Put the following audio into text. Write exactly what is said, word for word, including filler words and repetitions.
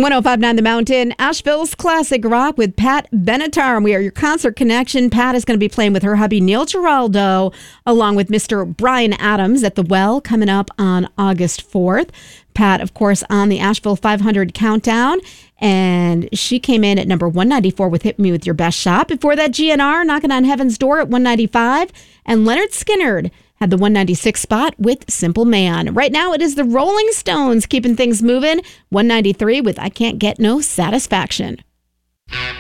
one oh five point nine The Mountain, Asheville's classic rock with Pat Benatar. We are your concert connection. Pat is going to be playing with her hubby Neil Giraldo, along with Mister Brian Adams at the Well coming up on August fourth. Pat, of course, on the Asheville five hundred countdown, and she came in at number one ninety-four with Hit Me With Your Best Shot. Before that, G N R knocking on Heaven's Door at one ninety-five, and Leonard Skinnard had the one ninety-six spot with Simple Man. Right now, it is the Rolling Stones keeping things moving. one ninety-three with I Can't Get No Satisfaction.